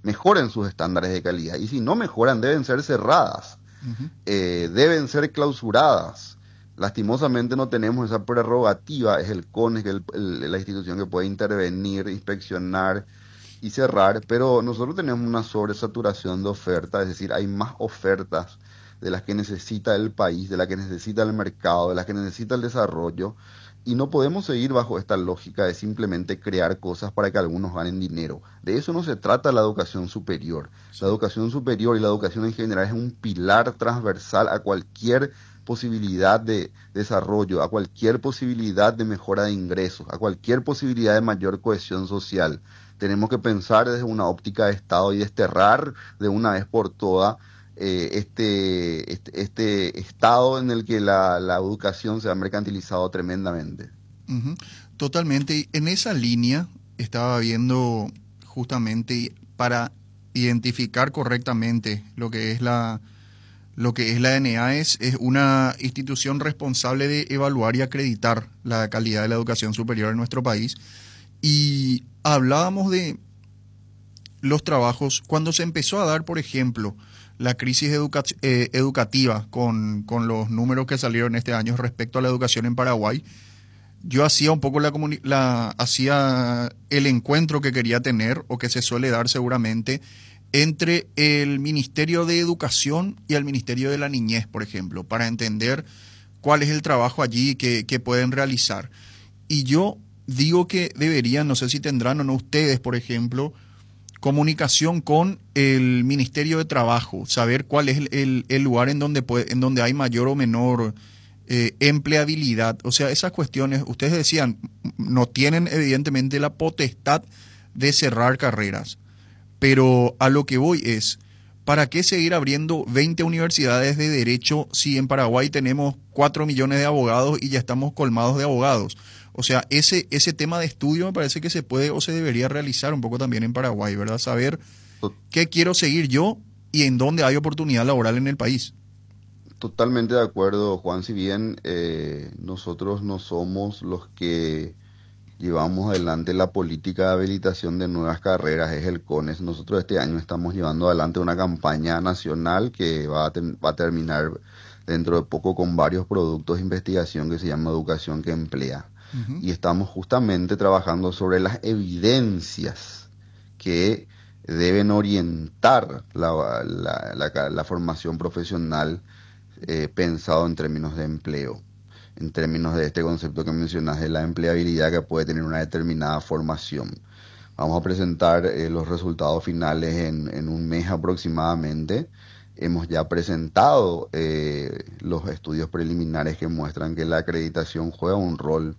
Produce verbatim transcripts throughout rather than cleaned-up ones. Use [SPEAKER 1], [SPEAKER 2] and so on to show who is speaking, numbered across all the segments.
[SPEAKER 1] mejoren sus estándares de calidad. Y si no mejoran, deben ser cerradas,
[SPEAKER 2] Ujú.
[SPEAKER 1] eh, deben ser clausuradas. Lastimosamente no tenemos esa prerrogativa, es el CONES, que es el- el- la institución que puede intervenir, inspeccionar y cerrar, pero nosotros tenemos una sobresaturación de oferta, es decir, hay más ofertas de las que necesita el país, de las que necesita el mercado, de las que necesita el desarrollo, y no podemos seguir bajo esta lógica de simplemente crear cosas para que algunos ganen dinero. De eso no se trata la educación superior. La
[SPEAKER 2] Sí.
[SPEAKER 1] educación superior y la educación en general es un pilar transversal a cualquier posibilidad de desarrollo, a cualquier posibilidad de mejora de ingresos, a cualquier posibilidad de mayor cohesión social. Tenemos que pensar desde una óptica de Estado y desterrar de una vez por todas eh, este, este, este estado en el que la, la educación se ha mercantilizado tremendamente.
[SPEAKER 2] Ujú. Totalmente. Y en esa línea estaba viendo justamente para identificar correctamente lo que es la, lo que es la N A E S, es una institución responsable de evaluar y acreditar la calidad de la educación superior en nuestro país. Y hablábamos de los trabajos, cuando se empezó a dar, por ejemplo, la crisis educa- eh, educativa con, con los números que salieron este año respecto a la educación en Paraguay, yo hacía un poco la, comuni- la hacía el encuentro que quería tener o que se suele dar seguramente entre el Ministerio de Educación y el Ministerio de la Niñez, por ejemplo, para entender cuál es el trabajo allí que, que pueden realizar. Y yo digo que deberían, no sé si tendrán o no ustedes, por ejemplo, comunicación con el Ministerio de Trabajo, saber cuál es el, el- el lugar en donde puede, en donde hay mayor o menor eh, empleabilidad. O sea, esas cuestiones, ustedes decían, no tienen evidentemente la potestad de cerrar carreras, pero a lo que voy es, ¿para qué seguir abriendo veinte universidades de derecho si en Paraguay tenemos cuatro millones de abogados y ya estamos colmados de abogados? O sea, ese, ese tema de estudio me parece que se puede o se debería realizar un poco también en Paraguay, ¿verdad? Saber
[SPEAKER 1] To-
[SPEAKER 2] qué quiero seguir yo y en dónde hay oportunidad laboral en el país.
[SPEAKER 1] Totalmente de acuerdo, Juan. Si bien eh, nosotros no somos los que llevamos adelante la política de habilitación de nuevas carreras, es el CONES. Nosotros este año estamos llevando adelante una campaña nacional que va a, ten- va a terminar dentro de poco con varios productos de investigación que se llama Educación que Emplea.
[SPEAKER 2] Ujú.
[SPEAKER 1] Y estamos justamente trabajando sobre las evidencias que deben orientar la, la- la- la formación profesional eh, pensado en términos de empleo, en términos de este concepto que mencionas de la empleabilidad que puede tener una determinada formación. Vamos a presentar eh, los resultados finales en, en un mes aproximadamente. Hemos ya presentado eh, los estudios preliminares que muestran que la acreditación juega un rol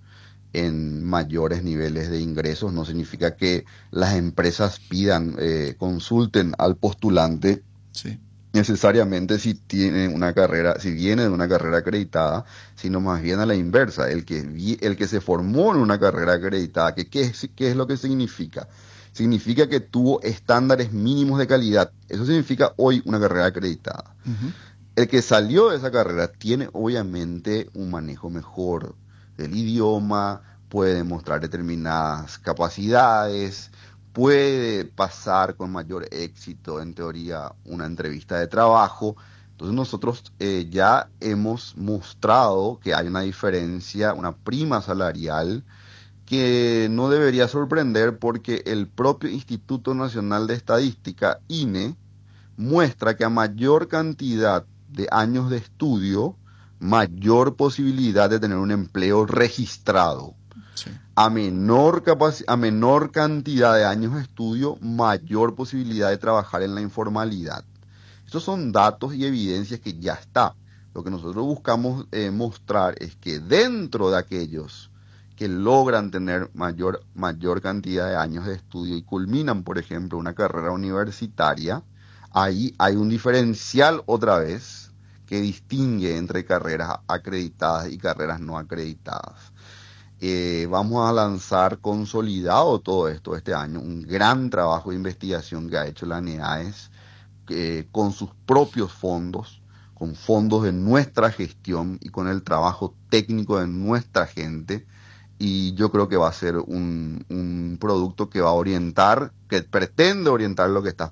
[SPEAKER 1] en mayores niveles de ingresos. No significa que las empresas pidan, eh, consulten al postulante
[SPEAKER 2] Sí.
[SPEAKER 1] necesariamente si tiene una carrera, si viene de una carrera acreditada, sino más bien a la inversa, el que, vi- el que se formó en una carrera acreditada, que, ¿qué es, qué es lo que significa? Significa que tuvo estándares mínimos de calidad. Eso significa hoy una carrera acreditada.
[SPEAKER 2] Ujú.
[SPEAKER 1] El que salió de esa carrera tiene obviamente un manejo mejor del idioma, puede demostrar determinadas capacidades, puede pasar con mayor éxito, en teoría, una entrevista de trabajo. Entonces nosotros eh, ya hemos mostrado que hay una diferencia, una prima salarial que no debería sorprender porque el propio Instituto Nacional de Estadística, INE, muestra que a mayor cantidad de años de estudio, mayor posibilidad de tener un empleo registrado.
[SPEAKER 2] Sí.
[SPEAKER 1] A menor capaci- a menor cantidad de años de estudio, mayor posibilidad de trabajar en la informalidad. Estos son datos y evidencias que ya está. Lo que nosotros buscamos eh, mostrar es que dentro de aquellos que logran tener mayor, mayor cantidad de años de estudio y culminan, por ejemplo, una carrera universitaria, ahí hay un diferencial otra vez que distingue entre carreras acreditadas y carreras no acreditadas. Eh, vamos a lanzar consolidado todo esto este año, un gran trabajo de investigación que ha hecho la N E A E S eh, con sus propios fondos, con fondos de nuestra gestión y con el trabajo técnico de nuestra gente. Y yo creo que va a ser un, un producto que va a orientar, que pretende orientar lo que está